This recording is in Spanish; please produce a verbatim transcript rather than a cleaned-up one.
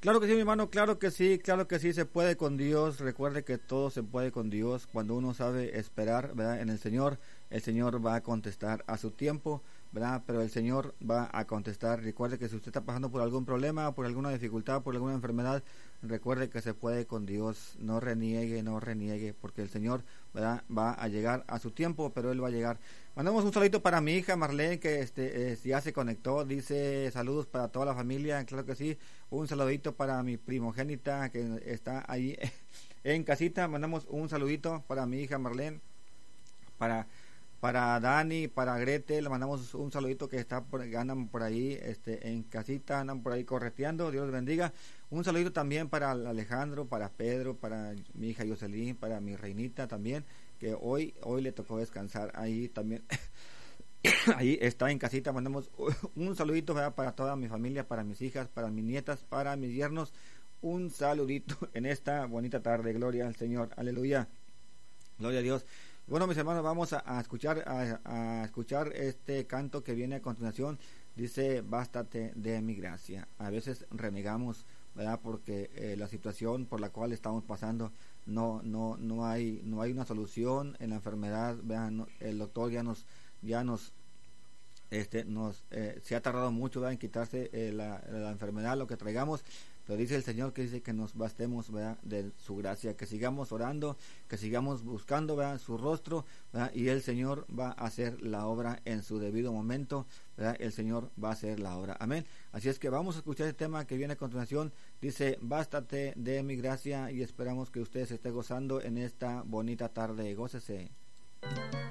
Claro que sí, mi hermano, claro que sí, claro que sí, se puede con Dios. Recuerde que todo se puede con Dios. Cuando uno sabe esperar, ¿verdad?, en el Señor, el Señor va a contestar a su tiempo, ¿verdad? Pero el Señor va a contestar. Recuerde que si usted está pasando por algún problema, por alguna dificultad, por alguna enfermedad, recuerde que se puede con Dios. No reniegue, no reniegue, porque el Señor, ¿verdad?, va a llegar a su tiempo, pero Él va a llegar. Mandamos un saludito para mi hija Marlene, que este eh, ya se conectó. Dice saludos para toda la familia, claro que sí. Un saludito para mi primogénita que está ahí en casita. Mandamos un saludito para mi hija Marlene, para para Dani, para Gretel. Le mandamos un saludito que está por, andan por ahí este en casita, andan por ahí correteando. Dios les bendiga. Un saludito también para Alejandro, para Pedro, para mi hija Jocelyn, para mi reinita también, que hoy hoy le tocó descansar ahí también. Ahí está en casita. Mandamos un saludito, ¿verdad?, para toda mi familia, para mis hijas, para mis nietas, para mis yernos. Un saludito en esta bonita tarde. Gloria al Señor, aleluya, gloria a Dios. Bueno, mis hermanos, vamos a, a escuchar a, a escuchar este canto que viene a continuación. Dice: bástate de mi gracia. A veces renegamos, ¿verdad?, porque eh, la situación por la cual estamos pasando no no no hay no hay una solución en la enfermedad, ¿verdad? No, el doctor ya nos ya nos este nos eh, se ha tardado mucho, ¿verdad?, en quitarse eh, la, la enfermedad, lo que traigamos, pero dice el Señor que dice que nos bastemos, ¿verdad?, de su gracia, que sigamos orando, que sigamos buscando, ¿verdad?, su rostro, ¿verdad?, y el Señor va a hacer la obra en su debido momento, ¿verdad? El Señor va a hacer la obra, amén. Así es que vamos a escuchar el tema que viene a continuación. Dice: bástate de mi gracia, y esperamos que usted se esté gozando en esta bonita tarde. Gócese.